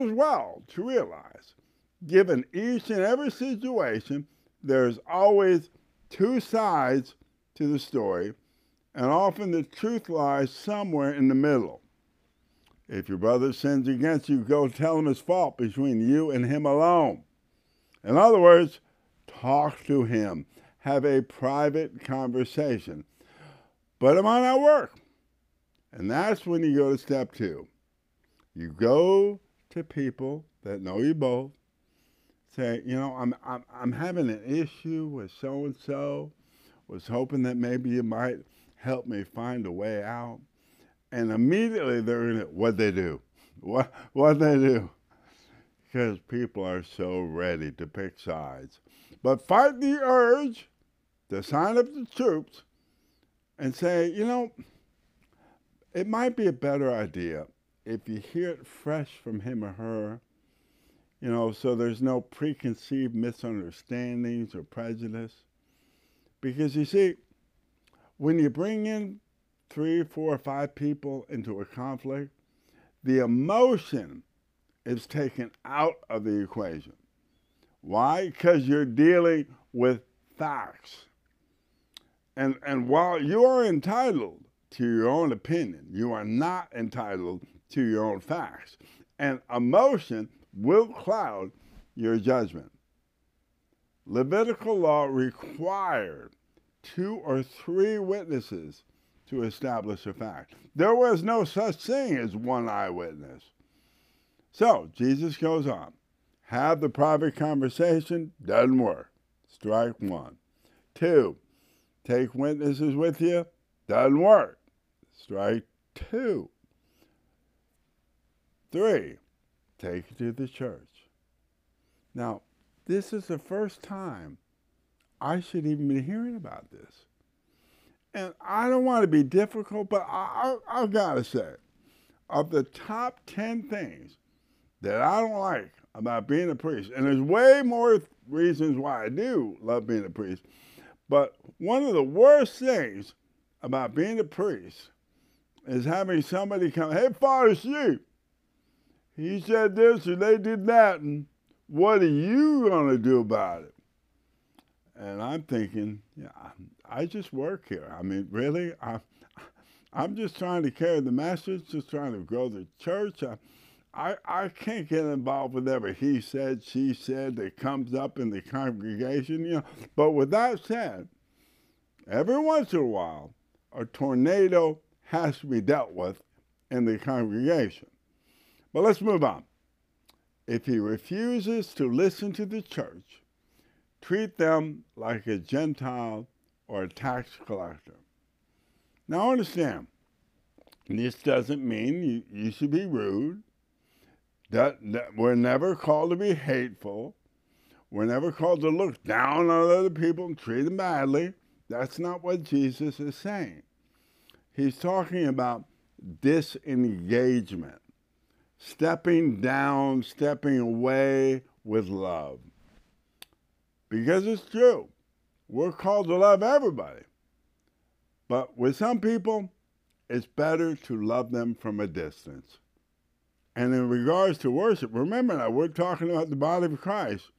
well to realize, given each and every situation, there's always two sides to the story, and often the truth lies somewhere in the middle. If your brother sins against you, go tell him his fault between you and him alone. In other words, talk to him. Have a private conversation. But it might not work. And that's when you go to step two. You go to people that know you both. Say, I'm having an issue with so and so. Was hoping that maybe you might help me find a way out. And immediately they're in it. What they do? What they do? Because people are so ready to pick sides. But fight the urge to sign up the troops and say, it might be a better idea if you hear it fresh from him or her, so there's no preconceived misunderstandings or prejudice. Because you see, when you bring in 3, 4, or 5 people into a conflict, the emotion is taken out of the equation. Why? Because you're dealing with facts. And while you are entitled to your own opinion, you are not entitled to your own facts. And emotion will cloud your judgment. Levitical law required 2 or 3 witnesses to establish a fact. There was no such thing as one eyewitness. So Jesus goes on. Have the private conversation, doesn't work. Strike 1. 2, take witnesses with you, doesn't work. Strike 2. 3, take it to the church. Now, this is the first time I should even be hearing about this. And I don't want to be difficult, but I've got to say, of the top 10 things that I don't like about being a priest, and there's way more reasons why I do love being a priest, but one of the worst things about being a priest is having somebody come, hey, Father Sheep, he said this or they did that, and what are you going to do about it? And I'm thinking, yeah, I just work here. I mean, really? I'm just trying to carry the message, just trying to grow the church. I can't get involved with whatever he said, she said that comes up in the congregation, But with that said, every once in a while, a tornado has to be dealt with in the congregation. But let's move on. If he refuses to listen to the church, treat them like a Gentile or a tax collector. Now understand, this doesn't mean you should be rude. That we're never called to be hateful. We're never called to look down on other people and treat them badly. That's not what Jesus is saying. He's talking about disengagement, stepping down, stepping away with love. Because it's true. We're called to love everybody. But with some people, it's better to love them from a distance. And in regards to worship, remember now, we're talking about the body of Christ.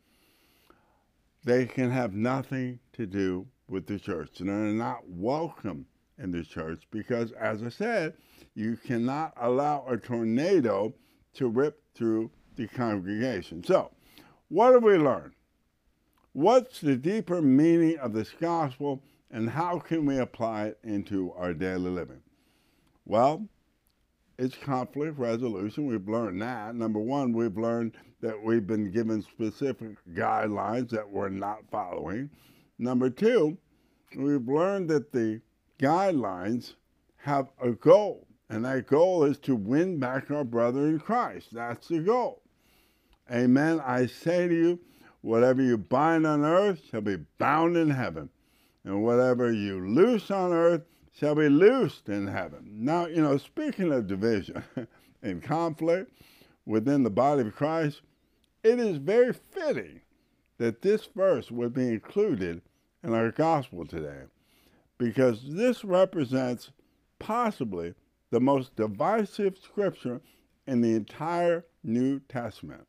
They can have nothing to do with the church. And they're not welcome in the church because, as I said, you cannot allow a tornado to rip through the congregation. So, what have we learned? What's the deeper meaning of this gospel, and how can we apply it into our daily living? Well, it's conflict resolution. We've learned that. Number one, we've learned that we've been given specific guidelines that we're not following. Number two, we've learned that the guidelines have a goal, and that goal is to win back our brother in Christ. That's the goal. Amen. I say to you, whatever you bind on earth shall be bound in heaven, and whatever you loose on earth shall be loosed in heaven. Now, speaking of division and conflict within the body of Christ, it is very fitting that this verse would be included in our gospel today, because this represents possibly the most divisive scripture in the entire New Testament.